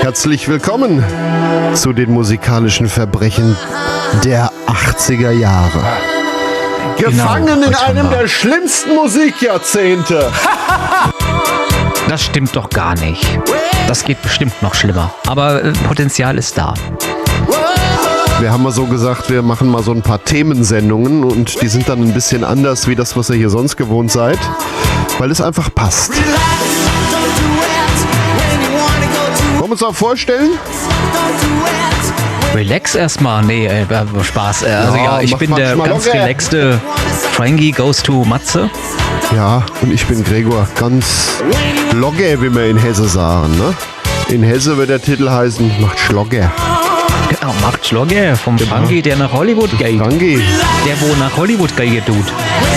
Herzlich willkommen zu den musikalischen Verbrechen der 80er Jahre. Gefangen in einem der schlimmsten Musikjahrzehnte. Das stimmt doch gar nicht. Das geht bestimmt noch schlimmer. Aber Potenzial ist da. Wir haben mal so gesagt, wir machen mal so ein paar Themensendungen und die sind dann ein bisschen anders wie das, was ihr hier sonst gewohnt seid, weil es einfach passt. Wollen wir uns auch vorstellen? Relax erstmal. Nee, Spaß. Also ja, ich bin der ganz locker. relaxte Frankie Goes to Matze. Ja, und ich bin Gregor, ganz logge, wie wir in Hesse sagen. Ne? In Hesse wird der Titel heißen, macht Schlogger. Genau, macht Schlogger vom Frankie, der nach Hollywood geht. Frankie. Der, wo nach Hollywood geht, tut.